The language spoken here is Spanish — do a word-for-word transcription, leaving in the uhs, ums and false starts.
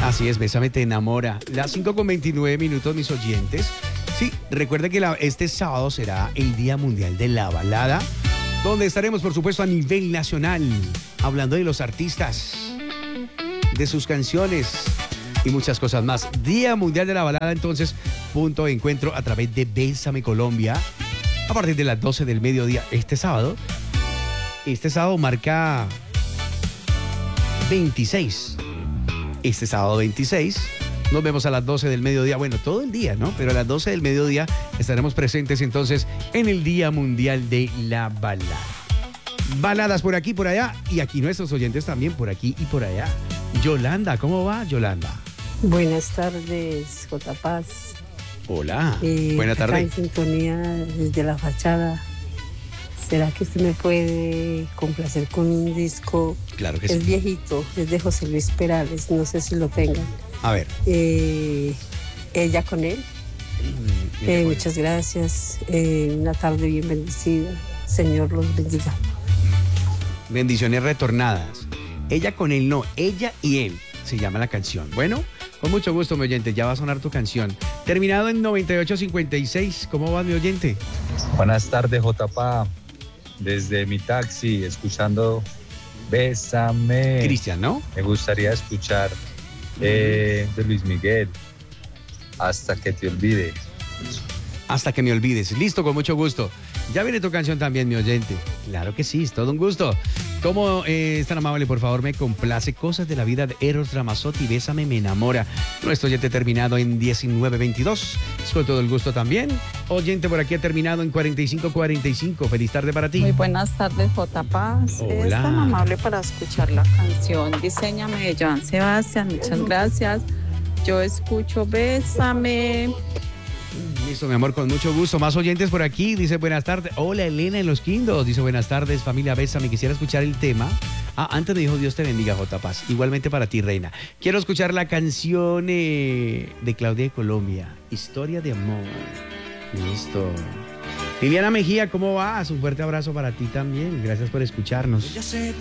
Así es, Bésame te enamora. Las cinco con veintinueve minutos, mis oyentes. Sí, recuerden que la, este sábado será el Día Mundial de la Balada, donde estaremos, por supuesto, a nivel nacional, hablando de los artistas, de sus canciones y muchas cosas más. Día Mundial de la Balada, entonces, punto de encuentro a través de Bésame Colombia, a partir de las doce del mediodía este sábado. Este sábado marca veintiséis. Este sábado veintiséis. Nos vemos a las doce del mediodía. Bueno, todo el día, ¿no? Pero a las doce del mediodía estaremos presentes entonces en el Día Mundial de la Balada. Baladas por aquí, por allá. Y aquí nuestros oyentes también por aquí y por allá. Yolanda, ¿cómo va, Yolanda? Buenas tardes, J. Paz. Hola, eh, buena tarde. En sintonía desde la fachada. ¿Será que usted me puede complacer con un disco? Claro que es sí. Es viejito, es de José Luis Perales, no sé si lo tengan. A ver. Eh, ella con él. Mm, eh, muchas gracias. Eh, una tarde bien bendecida. Señor los bendiga. Bendiciones retornadas. Ella con él, no, ella y él se llama la canción. Bueno, con mucho gusto, mi oyente, ya va a sonar tu canción. Terminado en noventa y ocho cincuenta y seis, ¿cómo va, mi oyente? Buenas tardes, J P A. Desde mi taxi, escuchando Bésame. Cristian, ¿no? Me gustaría escuchar eh, de Luis Miguel, Hasta que te olvide. Hasta que me olvides. Listo, con mucho gusto. Ya viene tu canción también, mi oyente. Claro que sí, es todo un gusto. ¿Cómo eh, es tan amable? Por favor, me complace. Cosas de la vida de Eros Ramazzotti. Bésame, me enamora. Nuestro oyente terminado en diecinueve veintidós. Es con todo el gusto también. Oyente por aquí ha terminado en cuarenta y cinco cuarenta y cinco. Feliz tarde para ti. Muy buenas tardes, J. Paz. Hola. Es tan amable para escuchar la canción Diseñame de Joan Sebastián. Muchas gracias. Yo escucho Bésame. Listo, mi amor, con mucho gusto. Más oyentes por aquí. Dice buenas tardes. Hola, Elena en Los Quindos. Dice buenas tardes, familia Bésame. Quisiera escuchar el tema. Ah, antes me dijo Dios te bendiga, J. Paz. Igualmente para ti, reina. Quiero escuchar la canción eh, de Claudia de Colombia. Historia de amor. Listo. Viviana Mejía, ¿cómo vas? Un fuerte abrazo para ti también. Gracias por escucharnos.